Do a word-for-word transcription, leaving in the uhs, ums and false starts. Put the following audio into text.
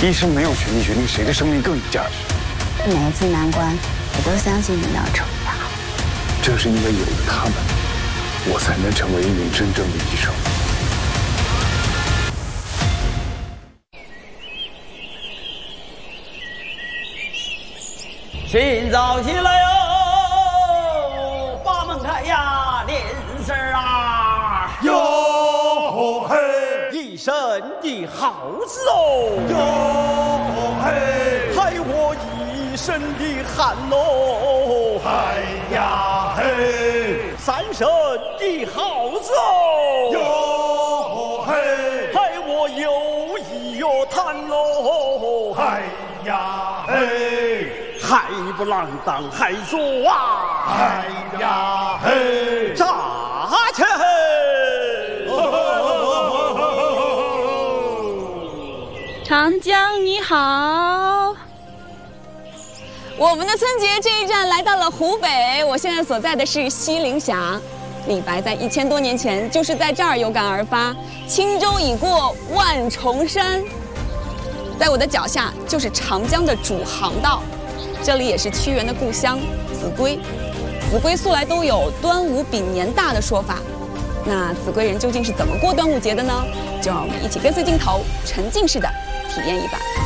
医生没有权利决定谁的生命更有价值。 每一次难关，我都相信你能成大。 正是因为有了他们，我才能成为一名真正的医生。 清早起来哟，把门开呀，连声啊， 哟嘿， 一声的好字哦， 哟嘿， 害我一身的汗喽， 哎呀嘿， 三声的好字哦， 哟嘿， 害我有一哟叹喽， 哎呀嘿， 还不浪当还做啊， 哎呀嘿， 炸去！ 长江你好，我们的春节这一站来到了湖北，我现在所在的是西陵峡。李白在一千多年前就是在这儿有感而发，轻舟已过万重山。在我的脚下就是长江的主航道，这里也是屈原的故乡秭归。秭归素来都有端午比年大的说法，那秭归人究竟是怎么过端午节的呢？就让我们一起跟随镜头，沉浸式的体验一把。